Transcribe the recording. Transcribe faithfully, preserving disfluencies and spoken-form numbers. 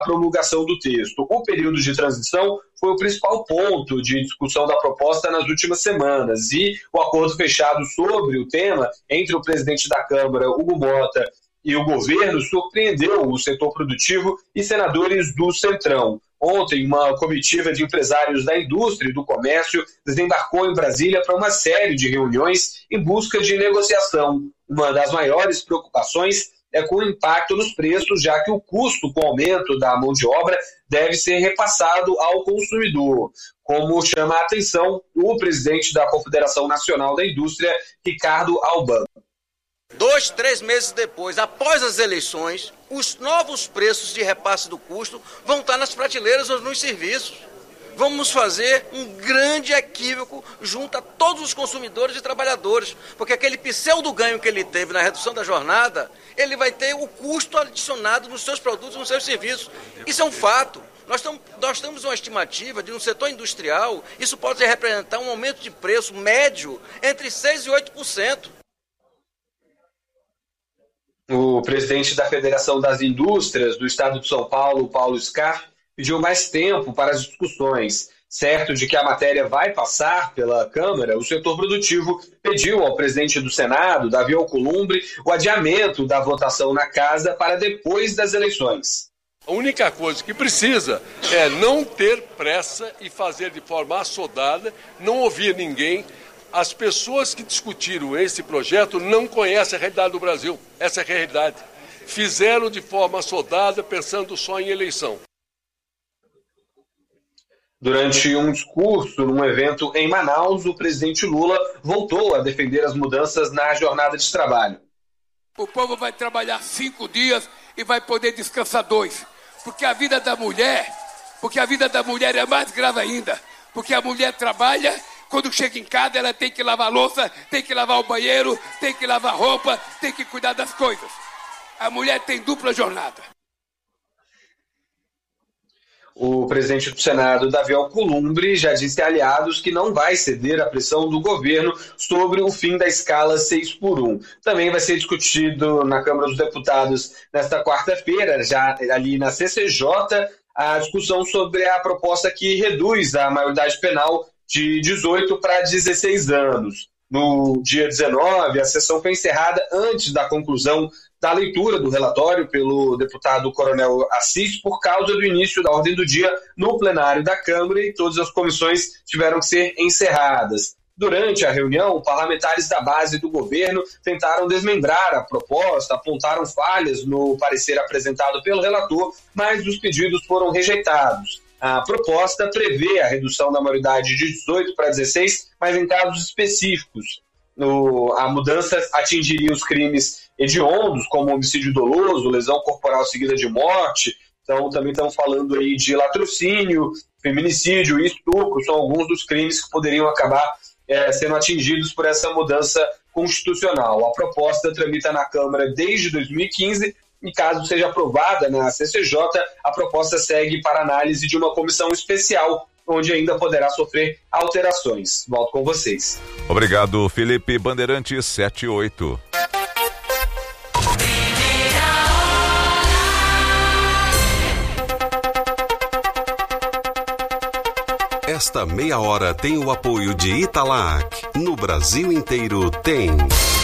promulgação do texto. O período de transição foi o principal ponto de discussão da proposta nas últimas semanas e o acordo fechado sobre o tema entre o presidente da Câmara, Hugo Mota, e o governo surpreendeu o setor produtivo e senadores do Centrão. Ontem, uma comitiva de empresários da indústria e do comércio desembarcou em Brasília para uma série de reuniões em busca de negociação. Uma das maiores preocupações é com o impacto nos preços, já que o custo com o aumento da mão de obra deve ser repassado ao consumidor, como chama a atenção o presidente da Confederação Nacional da Indústria, Ricardo Albano. Dois, três meses depois, após as eleições, os novos preços de repasse do custo vão estar nas prateleiras ou nos serviços. Vamos fazer um grande equívoco junto a todos os consumidores e trabalhadores, porque aquele pseudo ganho que ele teve na redução da jornada, ele vai ter o custo adicionado nos seus produtos e nos seus serviços. Isso é um fato. Nós, tam, nós temos uma estimativa de um setor industrial, isso pode representar um aumento de preço médio entre seis por cento e oito por cento. O presidente da Federação das Indústrias do Estado de São Paulo, Paulo Scar, pediu mais tempo para as discussões. Certo de que a matéria vai passar pela Câmara, o setor produtivo pediu ao presidente do Senado, Davi Alcolumbre, o adiamento da votação na Casa para depois das eleições. A única coisa que precisa é não ter pressa e fazer de forma assodada, não ouvir ninguém. As pessoas que discutiram esse projeto não conhecem a realidade do Brasil. Essa é a realidade. Fizeram de forma assodada, pensando só em eleição. Durante um discurso num evento em Manaus, o presidente Lula voltou a defender as mudanças na jornada de trabalho. O povo vai trabalhar cinco dias e vai poder descansar dois. Porque a vida da mulher, porque a vida da mulher é mais grave ainda. Porque a mulher trabalha. Quando chega em casa, ela tem que lavar a louça, tem que lavar o banheiro, tem que lavar roupa, tem que cuidar das coisas. A mulher tem dupla jornada. O presidente do Senado, Davi Alcolumbre, já disse a aliados que não vai ceder à pressão do governo sobre o fim da escala seis por um. Também vai ser discutido na Câmara dos Deputados nesta quarta-feira, já ali na C C J, a discussão sobre a proposta que reduz a maioridade penal de dezoito para dezesseis anos. No dia dezenove, a sessão foi encerrada antes da conclusão da leitura do relatório pelo deputado Coronel Assis, por causa do início da ordem do dia no plenário da Câmara, e todas as comissões tiveram que ser encerradas. Durante a reunião, parlamentares da base do governo tentaram desmembrar a proposta, apontaram falhas no parecer apresentado pelo relator, mas os pedidos foram rejeitados. A proposta prevê a redução da maioridade de dezoito para dezesseis, mas em casos específicos. No, a mudança atingiria os crimes hediondos, como homicídio doloso, lesão corporal seguida de morte. Então, também estamos falando aí de latrocínio, feminicídio e estupro, são alguns dos crimes que poderiam acabar é, sendo atingidos por essa mudança constitucional. A proposta tramita na Câmara desde dois mil e quinze, e caso seja aprovada na C C J, a proposta segue para análise de uma comissão especial, onde ainda poderá sofrer alterações. Volto com vocês. Obrigado, Felipe. Bandeirantes sete e oito. Esta meia hora tem o apoio de Italac. No Brasil inteiro tem...